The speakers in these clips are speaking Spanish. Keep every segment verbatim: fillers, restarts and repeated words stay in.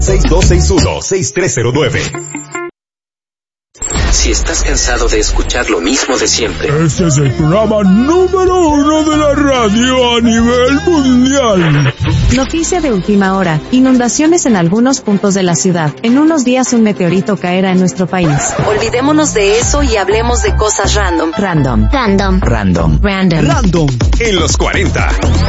seis dos seis uno, seis tres cero nueve. Si estás cansado de escuchar lo mismo de siempre. Este es el programa número uno de la radio a nivel mundial. Noticia de última hora. Inundaciones en algunos puntos de la ciudad. En unos días un meteorito caerá en nuestro país. Olvidémonos de eso y hablemos de cosas random. Random. Random. Random. Random. Random. En los cuarenta.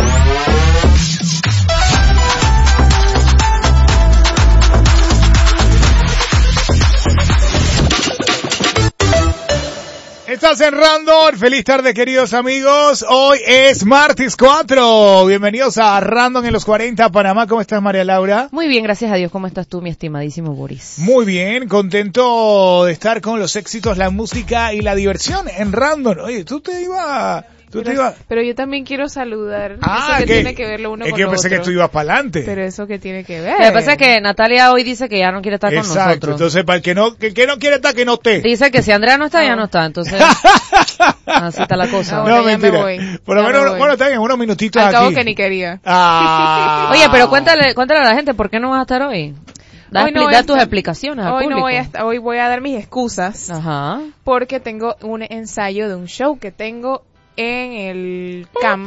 Estás en Random. Feliz tarde, queridos amigos. Hoy es martes cuatro. Bienvenidos a Random en los cuarenta Panamá. ¿Cómo estás, María Laura? Muy bien, gracias a Dios. ¿Cómo estás tú, mi estimadísimo Boris? Muy bien, contento de estar con los éxitos, la música y la diversión en Random. Oye, tú te ibas... Tú pero, te ibas... pero yo también quiero saludar. Ah, eso que, que tiene que ver lo uno es con que yo lo pensé otro. que tú ibas para adelante. Pero eso que tiene que ver. Lo que pasa es que Natalia hoy dice que ya no quiere estar Exacto, con nosotros. entonces para el que no, que, el que no quiere estar, que no esté. Dice que si Andrea no está, ya no está, entonces así está la cosa. Ah, No, bueno, ya mentira. me voy. Por lo Ya menos, me voy. bueno, está bien, unos minutitos Al aquí. cabo que ni quería. Ah. Oye, pero cuéntale, cuéntale a la gente por qué no vas a estar hoy. Da, Hoy no expli- voy da a tus estar- explicaciones al Hoy público. no voy a estar, hoy voy a dar mis excusas. Ajá. Porque tengo un ensayo de un show que tengo en el CAM.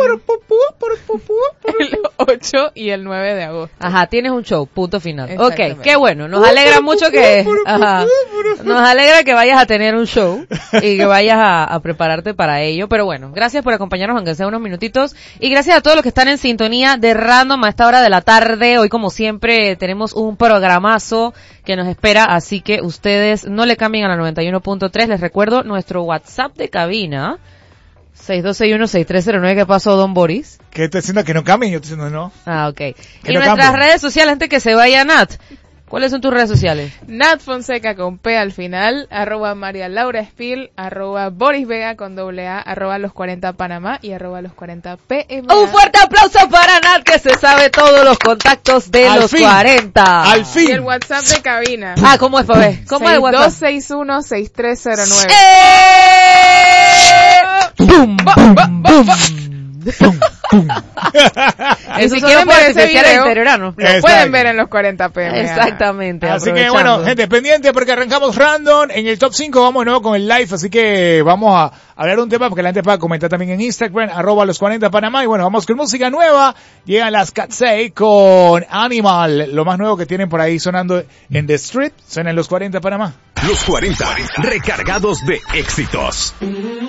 El ocho y el nueve de agosto. Ajá, tienes un show, punto final. Ok, Exactamente. qué bueno, nos alegra mucho que, ajá, nos alegra que vayas a tener un show y que vayas a, a prepararte para ello, pero bueno, gracias por acompañarnos aunque sea unos minutitos y gracias a todos los que están en sintonía de Random a esta hora de la tarde. Hoy como siempre tenemos un programazo que nos espera, así que ustedes no le cambien a la noventa y uno punto tres. Les recuerdo nuestro WhatsApp de cabina, seis dos seis uno, seis tres cero nueve. ¿Qué pasó, don Boris? ¿Qué estoy diciendo? Que no cambien, yo estoy diciendo no. Ah, ok. Que Y no nuestras cambien. redes sociales, antes que se vaya Nat, ¿cuáles son tus redes sociales? Nat Fonseca con P al final, arroba María Laura Espil, arroba Boris Vega con doble A, arroba los cuarenta Panamá y arroba los cuarenta P M A. Un fuerte aplauso para Nat, que se sabe todos los contactos de Al los fin. cuarenta. Al Y fin. el WhatsApp de cabina. Ah, ¿cómo es, Fabé? ¿Cómo es el seis dos WhatsApp? seis uno, seis tres cero nueve. ¡Eh! ¡Bum, bum, bum! Y Esos si son quieren los ver ese especiales video, interiораnos. lo Exacto. pueden ver en los cuarenta P M A. Exactamente. Así que aprovechando. bueno, gente, pendiente porque arrancamos Random. En el top cinco vamos de nuevo con el live, así que vamos a hablar un tema porque la gente pueda comentar también en Instagram, arroba los cuarenta Panamá. Y bueno, vamos con música nueva. Llegan las Katsei con Animal, lo más nuevo que tienen por ahí sonando en The Street. Suena en los cuarenta Panamá. Los cuarenta. Recargados de éxitos.